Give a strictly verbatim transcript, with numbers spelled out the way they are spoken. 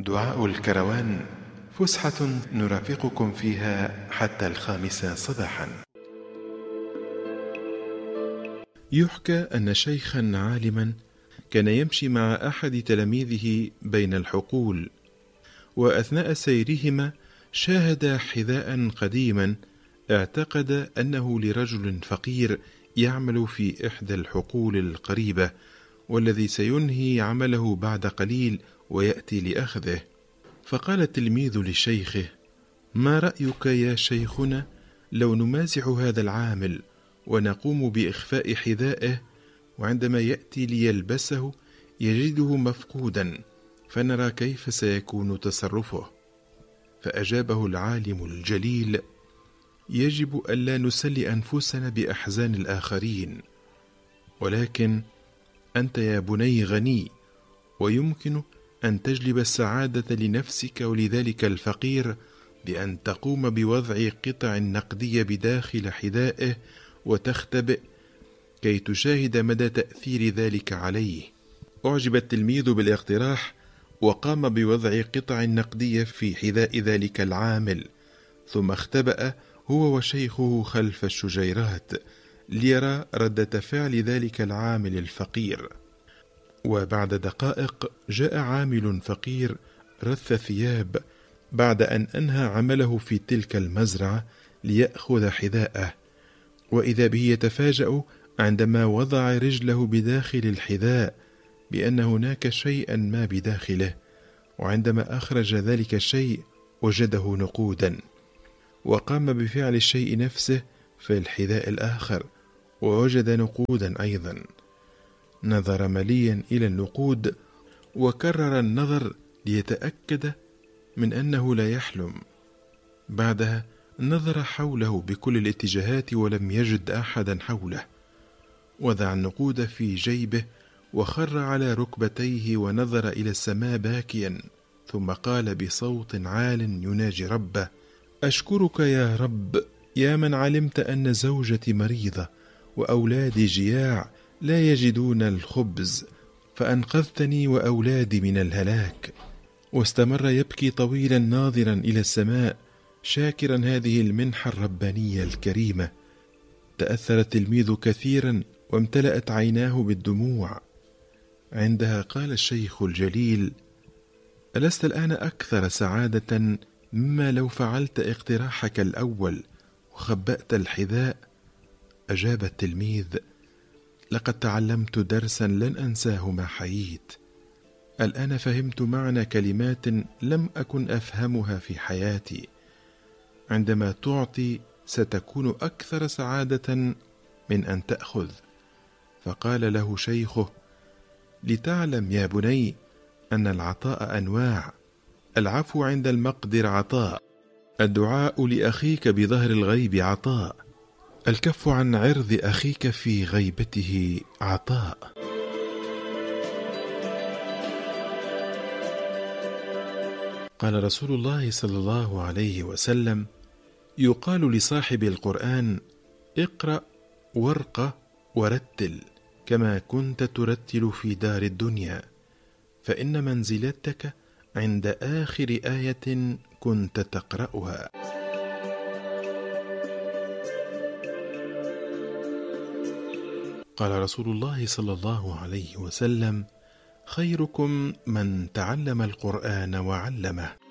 دعاء الكروان، فسحة نرافقكم فيها حتى الخامسة صباحا. يحكى أن شيخا عالما كان يمشي مع أحد تلاميذه بين الحقول، وأثناء سيرهما شاهد حذاء قديما اعتقد أنه لرجل فقير يعمل في إحدى الحقول القريبة، والذي سينهي عمله بعد قليل ويأتي لأخذه. فقال التلميذ لشيخه: ما رأيك يا شيخنا لو نمازح هذا العامل ونقوم بإخفاء حذائه، وعندما يأتي ليلبسه يجده مفقودا، فنرى كيف سيكون تصرفه؟ فأجابه العالم الجليل: يجب ألا نسلي أنفسنا بأحزان الآخرين، ولكن أنت يا بني غني، ويمكن أن تجلب السعادة لنفسك ولذلك الفقير بأن تقوم بوضع قطع نقدية بداخل حذائه وتختبئ كي تشاهد مدى تأثير ذلك عليه. أعجب التلميذ بالاقتراح وقام بوضع قطع نقدية في حذاء ذلك العامل، ثم اختبأ هو وشيخه خلف الشجيرات ليرى ردة فعل ذلك العامل الفقير. وبعد دقائق جاء عامل فقير رث ثياب بعد أن أنهى عمله في تلك المزرعة ليأخذ حذاءه، وإذا به يتفاجأ عندما وضع رجله بداخل الحذاء بأن هناك شيئا ما بداخله، وعندما أخرج ذلك الشيء وجده نقودا، وقام بفعل الشيء نفسه في الحذاء الآخر ووجد نقودا أيضا. نظر مليا إلى النقود وكرر النظر ليتأكد من أنه لا يحلم. بعدها نظر حوله بكل الاتجاهات ولم يجد أحدا حوله، وضع النقود في جيبه وخر على ركبتيه ونظر إلى السماء باكيا، ثم قال بصوت عال يناجي ربه: أشكرك يا رب، يا من علمت أن زوجتي مريضة وأولادي جياع لا يجدون الخبز، فأنقذتني وأولادي من الهلاك. واستمر يبكي طويلا ناظرا إلى السماء شاكرا هذه المنحة الربانية الكريمة. تأثر التلميذ كثيرا وامتلأت عيناه بالدموع. عندها قال الشيخ الجليل: ألست الآن أكثر سعادة مما لو فعلت اقتراحك الأول وخبأت الحذاء؟ أجاب التلميذ: لقد تعلمت درسا لن أنساه ما حييت. الآن فهمت معنى كلمات لم أكن أفهمها في حياتي. عندما تعطي ستكون أكثر سعادة من أن تأخذ. فقال له شيخه: لتعلم يا بني أن العطاء أنواع، العفو عند المقدر عطاء، الدعاء لأخيك بظهر الغيب عطاء، الكف عن عرض أخيك في غيبته عطاء. قال رسول الله صلى الله عليه وسلم: يقال لصاحب القرآن: اقرأ وارق ورتل كما كنت ترتل في دار الدنيا، فإن منزلتك عند آخر آية كنت تقرأها. قال رسول الله صلى الله عليه وسلم: خيركم من تعلم القرآن وعلمه.